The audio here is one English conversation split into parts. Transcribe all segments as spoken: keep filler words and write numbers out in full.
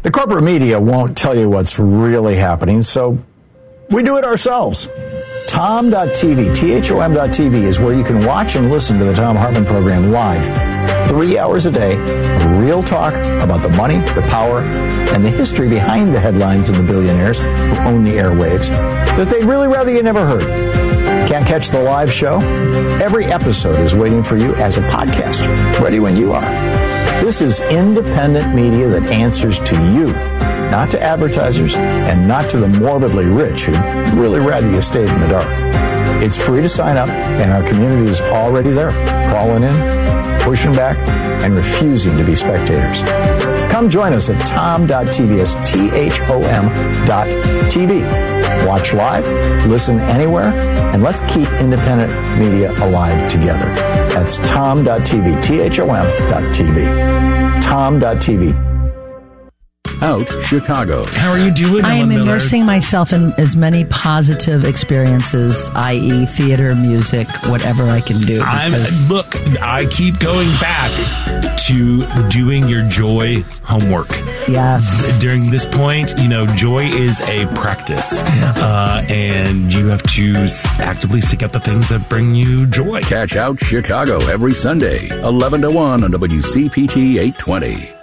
The corporate media won't tell you what's really happening, so we do it ourselves. Tom dot T V, T H O M dot T V is where you can watch and listen to the Thom Hartmann program live, three hours a day of real talk about the money, the power, and the history behind the headlines and the billionaires who own the airwaves that they'd really rather you never heard. Can't catch the live show? Every episode is waiting for you as a podcast, ready when you are. This is independent media that answers to you, not to advertisers, and not to the morbidly rich who really rather you stayed in the dark. It's free to sign up, and our community is already there, calling in, pushing back, and refusing to be spectators. Come join us at Tom dot T V. That's T H O M dot T V. Watch live, listen anywhere, and let's keep independent media alive together. That's Tom dot T V, T H O M dot T V. Tom dot T V. Out Chicago. How are you doing, I am Ellen Miller? immersing myself in as many positive experiences, that is theater, music, whatever I can do. I'm, look, I keep going back to doing your joy homework. Yes. During this point, you know, joy is a practice. Uh, and you have to actively seek out the things that bring you joy. Catch Out Chicago every Sunday, eleven to one on W C P T eight twenty.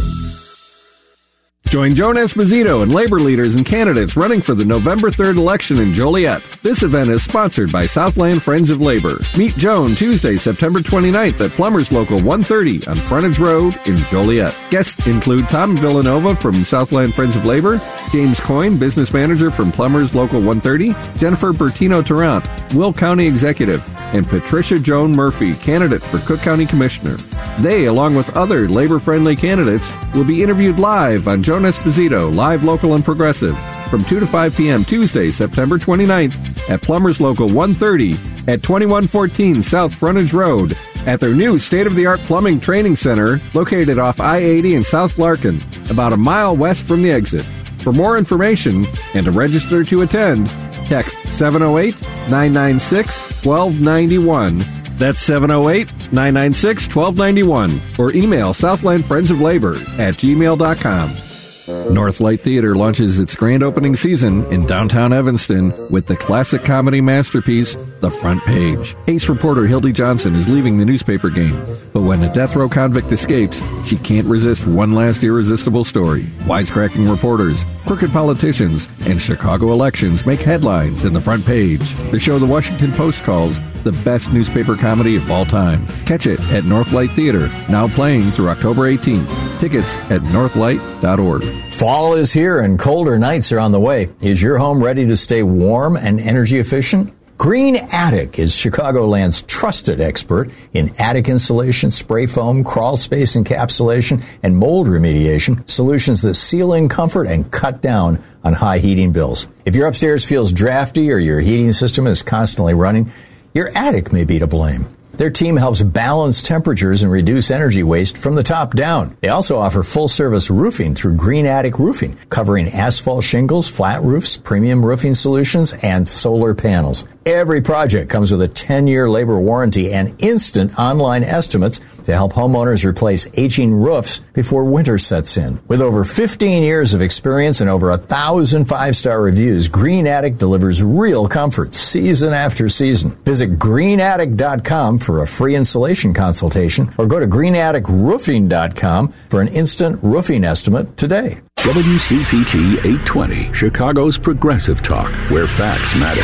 Join Joan Esposito and labor leaders and candidates running for the November third election in Joliet. This event is sponsored by Southland Friends of Labor. Meet Joan Tuesday, September twenty-ninth at Plumbers Local one thirty on Frontage Road in Joliet. Guests include Tom Villanova from Southland Friends of Labor, James Coyne, Business Manager from Plumbers Local one thirty, Jennifer Bertino-Tarrant, Will County Executive, and Patricia Joan Murphy, candidate for Cook County Commissioner. They, along with other labor-friendly candidates, will be interviewed live on Joan Esposito, Live, Local, and Progressive, from two to five p.m. Tuesday, September twenty-ninth at Plumbers Local one thirty at twenty-one fourteen South Frontage Road at their new state-of-the-art plumbing training center located off I eighty in South Larkin, about a mile west from the exit. For more information and to register to attend, text seven oh eight, nine nine six, one two nine one. That's seven oh eight, nine nine six, one two nine one. Or email Southland Friends of Labor at gmail dot com. Northlight Theater launches its grand opening season in downtown Evanston with the classic comedy masterpiece, The Front Page. Ace reporter Hildy Johnson is leaving the newspaper game, but when a death row convict escapes, she can't resist one last irresistible story. Wisecracking reporters, crooked politicians, and Chicago elections make headlines in The Front Page. The show the Washington Post calls the best newspaper comedy of all time. Catch it at Northlight Theater, now playing through October eighteenth. Tickets at northlight dot org. Fall is here and colder nights are on the way. Is your home ready to stay warm and energy efficient? Green Attic is Chicagoland's trusted expert in attic insulation, spray foam, crawl space encapsulation, and mold remediation, solutions that seal in comfort and cut down on high heating bills. If your upstairs feels drafty or your heating system is constantly running, your attic may be to blame. Their team helps balance temperatures and reduce energy waste from the top down. They also offer full-service roofing through Green Attic Roofing, covering asphalt shingles, flat roofs, premium roofing solutions, and solar panels. Every project comes with a ten-year labor warranty and instant online estimates to help homeowners replace aging roofs before winter sets in. With over fifteen years of experience and over a thousand five-star reviews, Green Attic delivers real comfort season after season. Visit green attic dot com for a free installation consultation or go to green attic roofing dot com for an instant roofing estimate today. W C P T eight twenty, Chicago's progressive talk, where facts matter.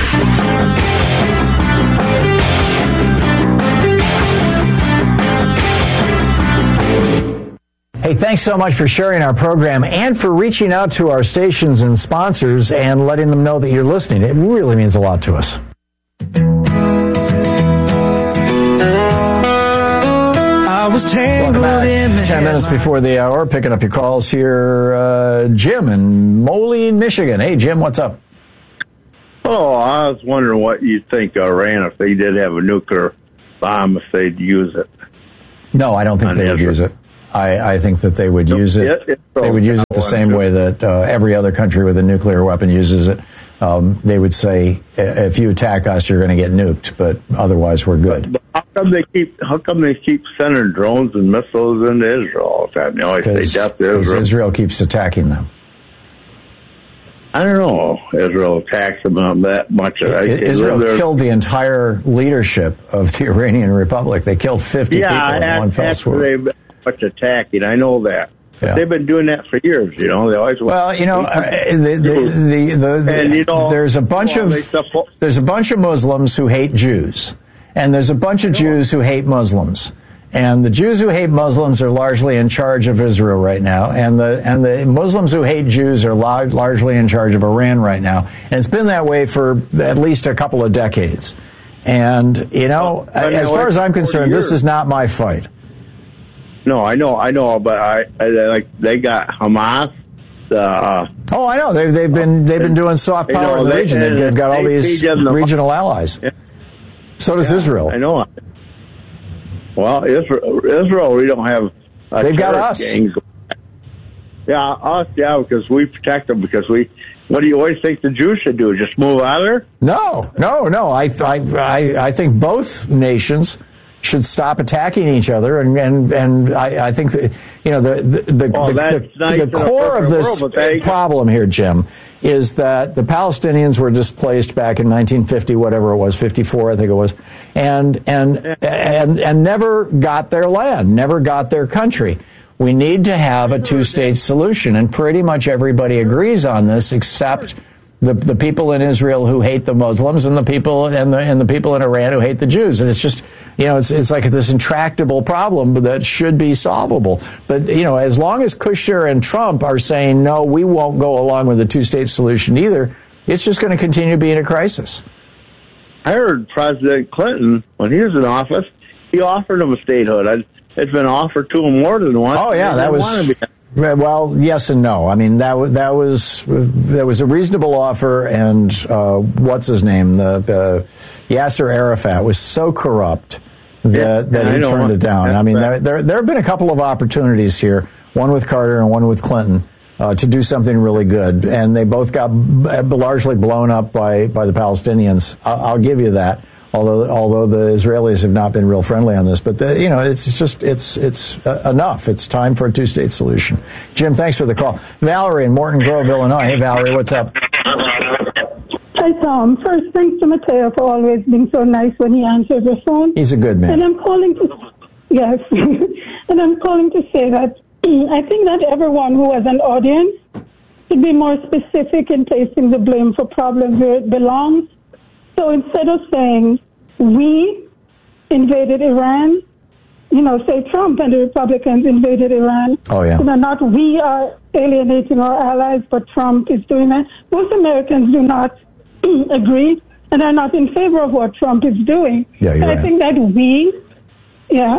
Hey, thanks so much for sharing our program and for reaching out to our stations and sponsors and letting them know that you're listening. It really means a lot to us. I was tangled in the Ten minutes before the hour, picking up your calls here. Uh, Jim in Moline, Michigan. Hey, Jim, what's up? Oh, I was wondering what you'd think of Iran if they did have a nuclear bomb, if they'd use it. No, I don't think they would use it. I, I think that they would use it. They would use it the same way that uh, every other country with a nuclear weapon uses it. um, they would say, if you attack us, you're going to get nuked, but otherwise we're good. But how come they keep? How come they keep sending drones and missiles into Israel all the time? They always say death to Israel. Israel keeps attacking them. I don't know. Israel attacks them on that much. Israel killed the entire leadership of the Iranian Republic. They killed fifty yeah, people in one fell swoop. They've been much attacking. I know that. But yeah. They've been doing that for years, you know. They always well, you know, uh, the, the, the, the, and, you know, there's a bunch well, of there's a bunch of Muslims who hate Jews, and there's a bunch of Jews who hate Muslims. And the Jews who hate Muslims are largely in charge of Israel right now, and the and the Muslims who hate Jews are lar- largely in charge of Iran right now. And it's been that way for at least a couple of decades. And you know, well, as far as I'm concerned, years. This is not my fight. No, I know, I know, but I, I like they got Hamas. Uh, oh, I know they've they've been they've been doing soft power you know, in the they, region. They've, they've got all these regional allies. Yeah. So does yeah, Israel. I know. Well, Israel, Israel, we don't have. Uh, They've got us. Gangs. Yeah, us. Yeah, because we protect them. Because we. What do you always think the Jews should do? Just move out of there? No, no, no. I, I, I, I think both nations should stop attacking each other, and and, and I, I think that, you know the the the, well, the, the, nice the core of this world, problem here, Jim, is that the Palestinians were displaced back in nineteen fifty, whatever it was, fifty-four, I think it was, and and and and never got their land, never got their country. We need to have a two-state solution, and pretty much everybody agrees on this, except the the people in Israel who hate the Muslims, and the people and the and the people in Iran who hate the Jews. And it's just, you know, it's it's like this intractable problem that should be solvable. But, you know, as long as Kushner and Trump are saying, no, we won't go along with the two-state solution either, it's just going to continue to be in a crisis. I heard President Clinton, when he was in office, he offered him a statehood. I, it's been offered to him more than once. Oh, yeah, that was... Well, yes and no. I mean, that that was that was a reasonable offer, and uh, what's his name, the uh, Yasser Arafat was so corrupt that yeah, that he turned it down. I mean, there, there there have been a couple of opportunities here, one with Carter and one with Clinton, uh, to do something really good, and they both got largely blown up by by the Palestinians. I'll, I'll give you that. Although, although the Israelis have not been real friendly on this, but the, you know, it's just it's it's uh, enough. It's time for a two-state solution. Jim, thanks for the call. Valerie in Morton Grove, Illinois. Hey, Valerie, what's up? Hi, Tom. First, thanks to Mateo for always being so nice when he answers the phone. He's a good man. And I'm calling to yes, and I'm calling to say that I think that everyone who has an audience should be more specific in placing the blame for problems where it belongs. So instead of saying, we invaded Iran, you know, say Trump and the Republicans invaded Iran. Oh, yeah. You know, not we are alienating our allies, but Trump is doing that. Most Americans do not agree, and are not in favor of what Trump is doing. Yeah, you're and right. I think that we, yeah,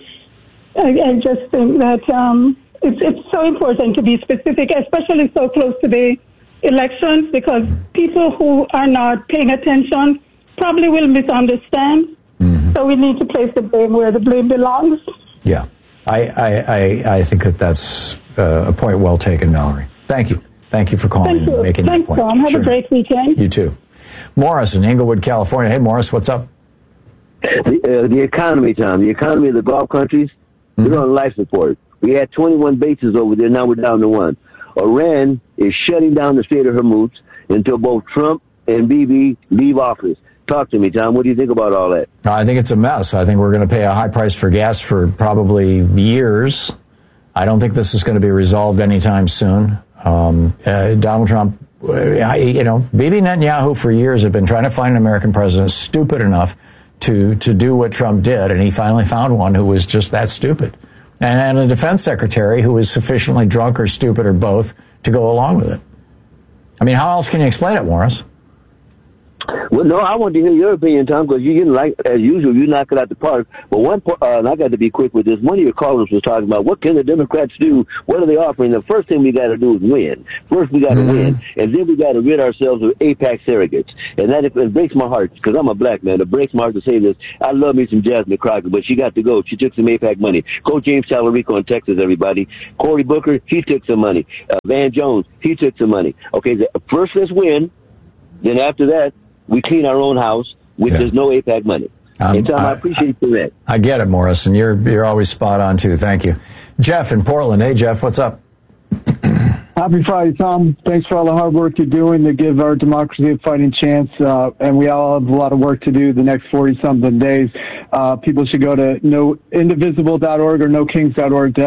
I, I just think that um, it's, it's so important to be specific, especially so close to the elections, because people who are not paying attention probably will misunderstand. Mm-hmm. So we need to place the blame where the blame belongs. Yeah, I I, I, I think that that's uh, a point well taken, Mallory. Thank you. Thank you for calling Thank you. and making Thanks, that point. Tom. Have Sure. a great weekend. You too. Morris in Inglewood, California. Hey, Morris, what's up? The, uh, the economy, Tom. The economy of the Gulf countries, mm-hmm. we're on life support. We had twenty-one bases over there. Now we're down to one. Iran is shutting down the Strait of Hormuz until both Trump and Bibi leave office. Talk to me, Tom. What do you think about all that? I think it's a mess. I think we're going to pay a high price for gas for probably years. I don't think this is going to be resolved anytime soon. Um, uh, Donald Trump, uh, you know, Bibi Netanyahu for years have been trying to find an American president stupid enough to, to do what Trump did, and he finally found one who was just that stupid. And a defense secretary who is sufficiently drunk or stupid or both to go along with it. I mean, how else can you explain it, Morris? Well, no, I want to hear your opinion, Tom, because you didn't like, as usual, you knock it out the park. But one, uh, and I got to be quick with this. One of your callers was talking about what can the Democrats do? What are they offering? The first thing we got to do is win. First, we got to mm-hmm. win, and then we got to rid ourselves of AIPAC surrogates. And that it breaks my heart because I'm a black man. It breaks my heart to say this. I love me some Jasmine Crockett, but she got to go. She took some AIPAC money. Coach James Talarico in Texas, everybody. Cory Booker, he took some money. Uh, Van Jones, he took some money. Okay, the, first let's win. Then after that, we clean our own house, which Yeah. there's no A PAC money. Um, and Tom, I, I- I appreciate you for that. I get it, Morris, and you're you're always spot on too. Thank you, Jeff in Portland. Hey, Jeff, what's up? Happy Friday, Tom. Thanks for all the hard work you're doing to give our democracy a fighting chance. Uh, and we all have a lot of work to do the next forty-something days. Uh, people should go to no indivisible dot org or no kings dot org to